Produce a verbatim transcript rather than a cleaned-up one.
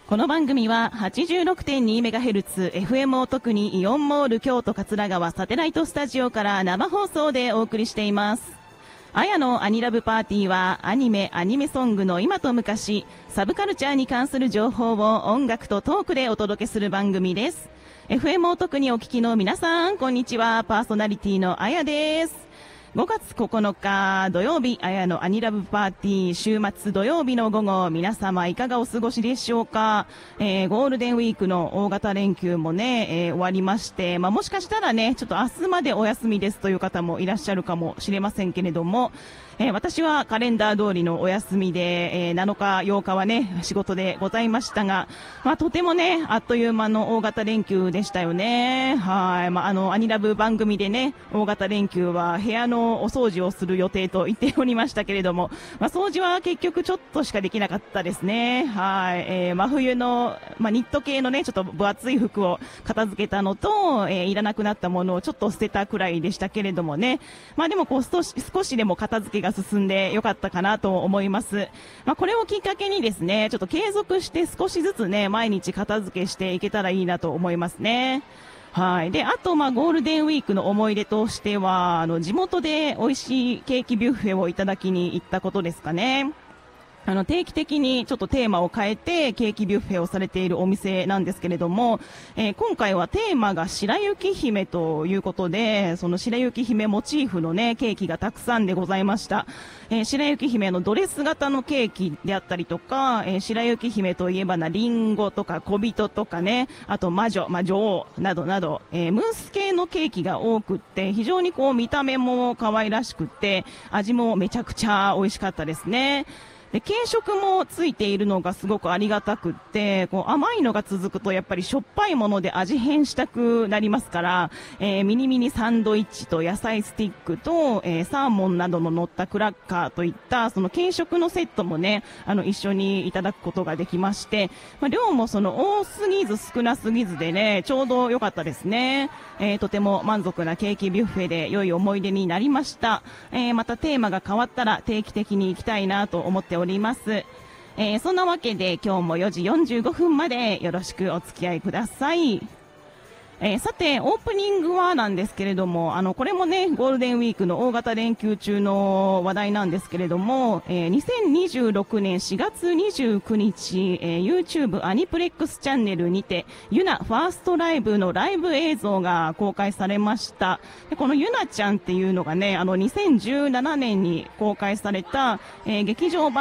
この番組は はちじゅうろくてんにメガヘルツ エフエム を特にイオンモール京都桂川サテライトスタジオから生放送でお送りしています。あやのアニラブパーティーはアニメ、アニメソングの今と昔、サブカルチャーに関する情報を音楽とトークでお届けする番組です。エフエム を特にお聞きの皆さん、こんにちは。パーソナリティのあやです。ごがつここのか土曜日、あやのアニラブパーティー、週末土曜日の午後、皆様いかがお過ごしでしょうか。えー、ゴールデンウィークの大型連休もね、えー、終わりまして、まあ、もしかしたらね、ちょっと明日までお休みですという方もいらっしゃるかもしれませんけれども、えー、私はカレンダー通りのお休みで、えー、なのかようかはね、仕事でございましたが、まあ、とてもね、あっという間の大型連休でしたよね。はい。まあ、あの、アニラブ番組でね、大型連休は部屋のお掃除をする予定と言っておりましたけれども、まあ、掃除は結局ちょっとしかできなかったですね。はい。えー、真冬の、まあ、ニット系のね、ちょっと分厚い服を片付けたのと、えー、いらなくなったものをちょっと捨てたくらいでしたけれどもね。まあ、でもこう少し、少しでも片付けが進んでよかったかなと思います。まあ、これをきっかけにですね、ちょっと継続して少しずつね、毎日片付けしていけたらいいなと思いますね。はい。で、あと、まあ、ゴールデンウィークの思い出としては、あの、地元で美味しいケーキビュッフェをいただきに行ったことですかね。あの、定期的にちょっとテーマを変えてケーキビュッフェをされているお店なんですけれども、えー、今回はテーマが白雪姫ということで、その白雪姫モチーフのね、ケーキがたくさんでございました。えー、白雪姫のドレス型のケーキであったりとか、えー、白雪姫といえばな、リンゴとか小人とかね、あと魔女、まあ、女王などなど、えー、ムース系のケーキが多くって、非常にこう見た目も可愛らしくって、味もめちゃくちゃ美味しかったですね。で、軽食もついているのがすごくありがたくって、こう甘いのが続くとやっぱりしょっぱいもので味変したくなりますから、えー、ミニミニサンドイッチと野菜スティックと、えー、サーモンなどの乗ったクラッカーといったその軽食のセットもね、あの一緒にいただくことができまして、まあ、量もその多すぎず少なすぎずでね、ちょうど良かったですね。えー、とても満足なケーキビュッフェで良い思い出になりました。えー、またテーマが変わったら定期的に行きたいなと思っております。おります。えー、そんなわけで今日もよじよんじゅうごふんまでよろしくお付き合いください。えー、さてオープニングはなんですけれども、あのこれもねゴールデンウィークの大型連休中の話題なんですけれども、えー、にせんにじゅうろくねんしがつにじゅうくにち、えー、YouTube アニプレックスチャンネルにてユナファーストライブのライブ映像が公開されました。でこのユナちゃんっていうのがね、あのにせんじゅうななねんに公開された、えー、劇場版